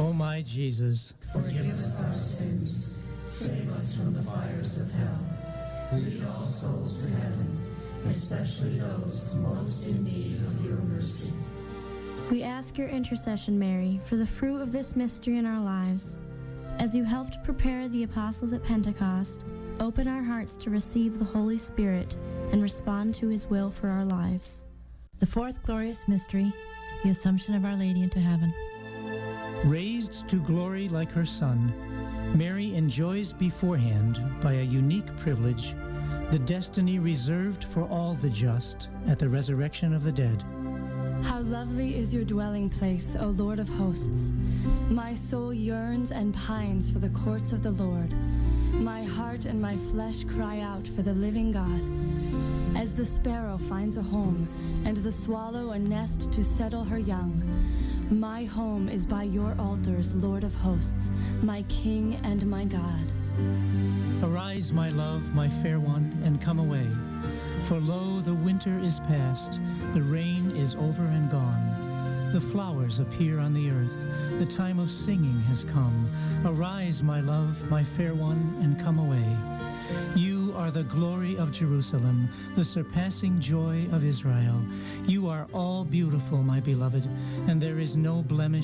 O my Jesus, Forgive us our sins, save us from the fires of hell. Lead all souls to heaven, especially those most in need of your mercy. We ask your intercession, Mary, for the fruit of this mystery in our lives. As you helped prepare the apostles at Pentecost, open our hearts to receive the Holy Spirit and respond to his will for our lives. The fourth glorious mystery, the Assumption of Our Lady into heaven. raised to glory like her Son, Mary enjoys beforehand, by a unique privilege, the destiny reserved for all the just at the resurrection of the dead. How lovely is your dwelling place, O Lord of hosts! My soul yearns and pines for the courts of the Lord. My heart and my flesh cry out for the living God. As the sparrow finds a home, and the swallow a nest to settle her young, my home is by your altars, Lord of hosts, my King and my God. Arise, my love, my fair one, and come away. For lo, the winter is past, the rain is over and gone. The flowers appear on the earth, the time of singing has come. Arise, my love, my fair one, and come away. You are the glory of Jerusalem, the surpassing joy of Israel. You are all beautiful, my beloved, and there is no blemish